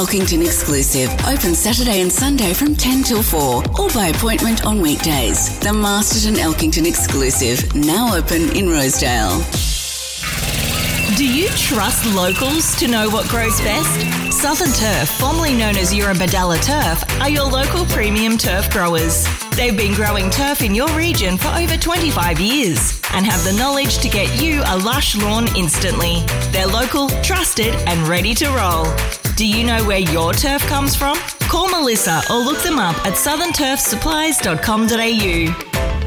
Elkington exclusive. Open Saturday and Sunday from 10 till 4 or by appointment on weekdays. The Masterton Elkington exclusive. Now open in Rosedale. Do you trust locals to know what grows best? Southern Turf, formerly known as Eurobadalla Turf, are your local premium turf growers. They've been growing turf in your region for over 25 years and have the knowledge to get you a lush lawn instantly. They're local, trusted and ready to roll. Do you know where your turf comes from? Call Melissa or look them up at southernturfsupplies.com.au.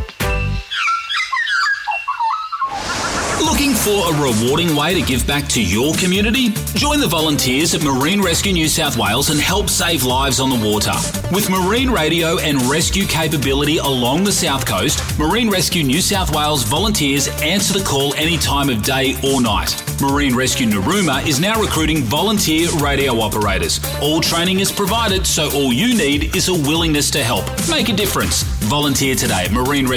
Looking for a rewarding way to give back to your community? Join the volunteers at Marine Rescue New South Wales and help save lives on the water. With marine radio and rescue capability along the South Coast, Marine Rescue New South Wales volunteers answer the call any time of day or night. Marine Rescue Narooma is now recruiting volunteer radio operators. All training is provided, so all you need is a willingness to help. Make a difference. Volunteer today at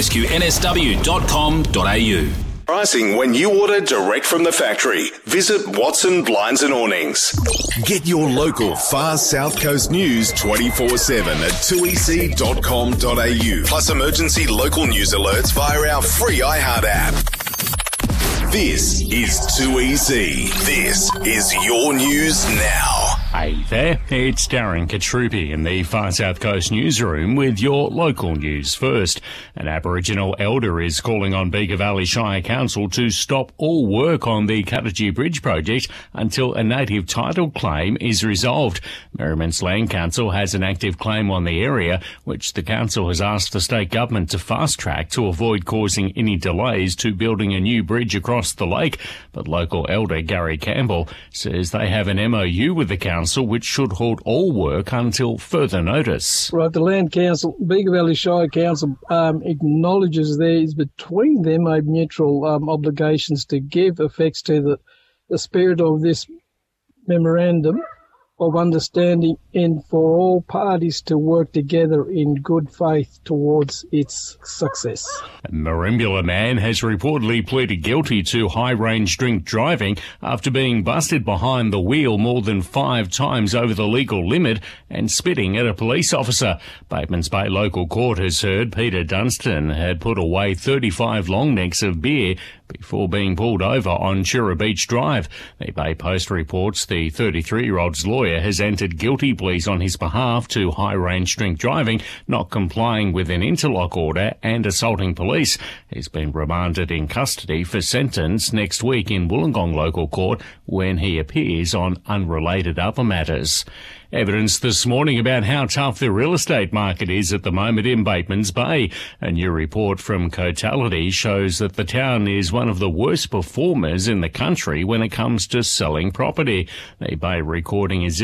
marinerescuensw.com.au. Pricing when you order direct from the factory. Visit Watson Blinds and Awnings. Get your local Far South Coast news 24/7 at 2ec.com.au. Plus emergency local news alerts via our free iHeart app. This is 2EC. This is your news now. Hey there, it's Darren Katrupi in the Far South Coast newsroom with your local news first. An Aboriginal elder is calling on Bega Valley Shire Council to stop all work on the Cuttagee Bridge project until a native title claim is resolved. Merriman's Land Council has an active claim on the area, which the council has asked the state government to fast-track to avoid causing any delays to building a new bridge across the lake. But local elder Gary Campbell says they have an MOU with the council which should halt all work until further notice. Right, the Land Council, Bega Valley Shire Council, acknowledges there is between them a mutual obligations to give effects to the spirit of this memorandum of understanding and for all parties to work together in good faith towards its success. A Merimbula man has reportedly pleaded guilty to high-range drink driving after being busted behind the wheel more than 5 times over the legal limit and spitting at a police officer. Batemans Bay local court has heard Peter Dunstan had put away 35 long necks of beer before being pulled over on Chura Beach Drive. The Bay Post reports the 33-year-old's lawyer has entered guilty pleas on his behalf to high-range drink driving, not complying with an interlock order and assaulting police. He's been remanded in custody for sentence next week in Wollongong local court when he appears on unrelated other matters. Evidence this morning about how tough the real estate market is at the moment in Batemans Bay. A new report from Cotality shows that the town is one of the worst performers in the country when it comes to selling property. The Bay recording a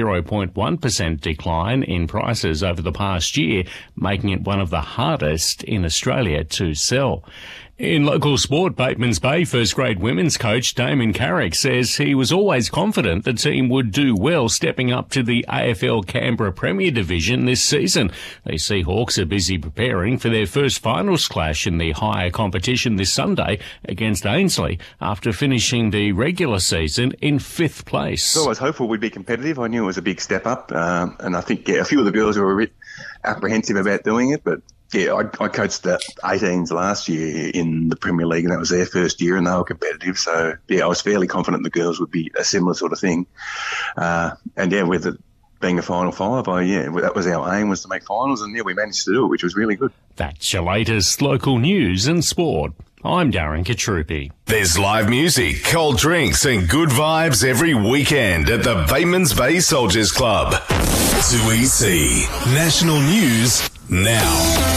0.1% decline in prices over the past year, making it one of the hardest in Australia to sell. In local sport, Batemans Bay first-grade women's coach Damon Carrick says he was always confident the team would do well stepping up to the AFL Canberra Premier Division this season. The Seahawks are busy preparing for their first finals clash in the higher competition this Sunday against Ainslie after finishing the regular season in 5th place. So I was hopeful we'd be competitive. I knew it was a big step up, and I think a few of the girls were a bit apprehensive about doing it, but yeah, I coached the 18s last year in the Premier League, and that was their first year, and they were competitive. So, yeah, I was fairly confident the girls would be a similar sort of thing. And, yeah, with it being a Final 5, that was our aim, was to make finals, and, yeah, we managed to do it, which was really good. That's your latest local news and sport. I'm Darren Katrupi. There's live music, cold drinks and good vibes every weekend at the Batemans Bay Soldiers Club. 2EC National News now.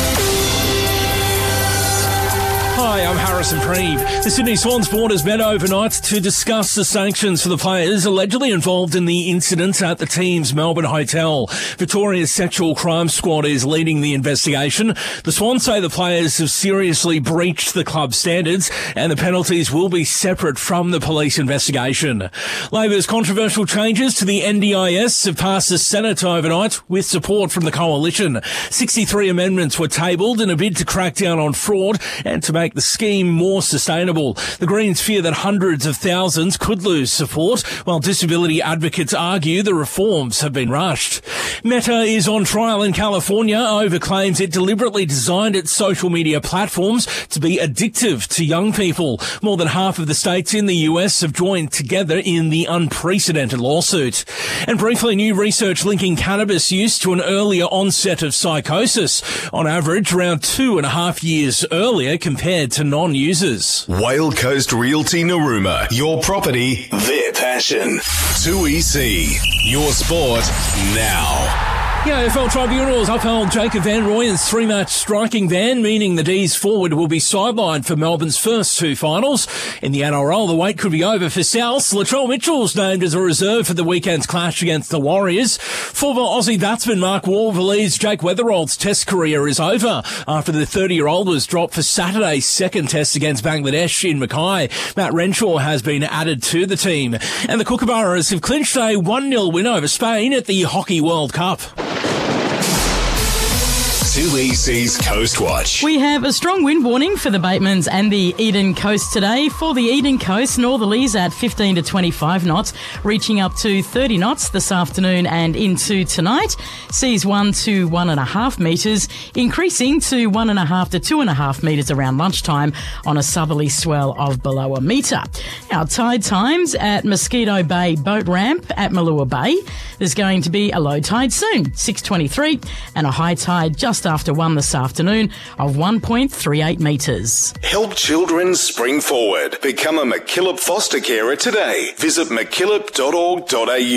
Hi, I'm Harrison Preeve. The Sydney Swans board has met overnight to discuss the sanctions for the players allegedly involved in the incident at the team's Melbourne hotel. Victoria's Sexual Crime Squad is leading the investigation. The Swans say the players have seriously breached the club standards and the penalties will be separate from the police investigation. Labor's controversial changes to the NDIS have passed the Senate overnight with support from the coalition. 63 amendments were tabled in a bid to crack down on fraud and to make the scheme more sustainable. The Greens fear that hundreds of thousands could lose support, while disability advocates argue the reforms have been rushed. Meta is on trial in California over claims it deliberately designed its social media platforms to be addictive to young people. More than half of the states in the US have joined together in the unprecedented lawsuit. And briefly, new research linking cannabis use to an earlier onset of psychosis, on average around 2.5 years earlier compared to non-users. Whale Coast Realty Narooma, your property, their passion. 2EC, your sport now. The AFL Tribunals upheld Jacob van Rooyen's 3-match striking ban, meaning the D's forward will be sidelined for Melbourne's first 2 finals. In the NRL, the wait could be over for South. Latrell Mitchell's named as a reserve for the weekend's clash against the Warriors. Former Aussie batsman Mark Wall believes Jake Weatherald's Test career is over after the 30-year-old was dropped for Saturday's second Test against Bangladesh in Mackay. Matt Renshaw has been added to the team. And the Kookaburras have clinched a 1-0 win over Spain at the Hockey World Cup. 2EC's Coast Watch. We have a strong wind warning for the Batemans and the Eden Coast today. For the Eden Coast, northerlies at 15 to 25 knots, reaching up to 30 knots this afternoon and into tonight. Seas 1 to 1.5 metres, increasing to 1.5 to 2.5 metres around lunchtime on a southerly swell of below a metre. Our tide times at Mosquito Bay Boat Ramp at Malua Bay. There's going to be a low tide soon, 6:23, and a high tide just after 1 this afternoon of 1.38 metres. Help children spring forward. Become a MacKillop foster carer today. Visit mackillop.org.au.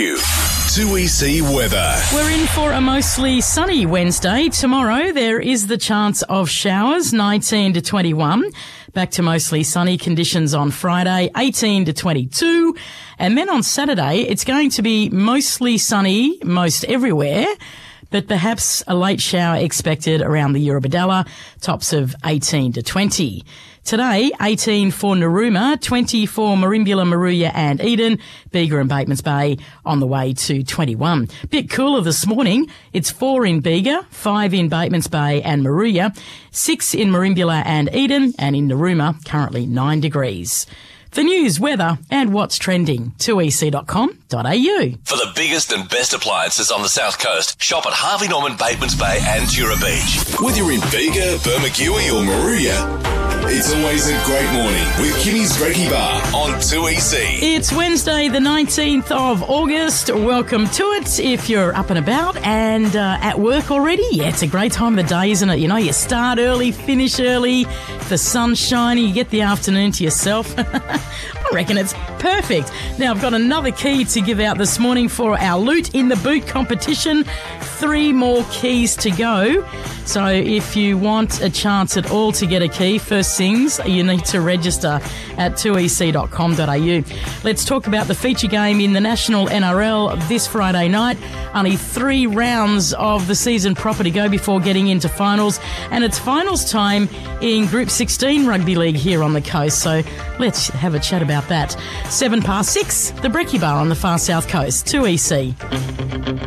2EC weather. We're in for a mostly sunny Wednesday. Tomorrow there is the chance of showers, 19 to 21. Back to mostly sunny conditions on Friday, 18 to 22. And then on Saturday, it's going to be mostly sunny most everywhere, but perhaps a late shower expected around the Eurobodalla, tops of 18 to 20. Today, 18 for Narooma, 20 for Merimbula, Moruya and Eden, Bega and Batemans Bay on the way to 21. Bit cooler this morning. It's 4 in Bega, 5 in Batemans Bay and Moruya, 6 in Merimbula and Eden, and in Narooma, currently 9 degrees. The news, weather and what's trending, 2ec.com.au. For the biggest and best appliances on the South Coast, shop at Harvey Norman, Batemans Bay and Tura Beach. Whether you're in Bega, Bermagui or Moruya, it's always a great morning with Kimmy's Brekkie Bar on 2EC. It's Wednesday the 19th of August. Welcome to it. If you're up and about and at work already, yeah, it's a great time of the day, isn't it? You know, you start early, finish early, the sun's shining, you get the afternoon to yourself. I reckon it's perfect. Now, I've got another key to give out this morning for our Loot in the Boot competition. 3 more keys to go. So if you want a chance at all to get a key, first things, you need to register at 2ec.com.au. Let's talk about the feature game in the National NRL this Friday night. Only 3 rounds of the season proper to go before getting into finals. And it's finals time in Group 16 Rugby League here on the coast. So let's have a chat about that. 6:07, the Brekkie Bar on the far south coast, 2EC.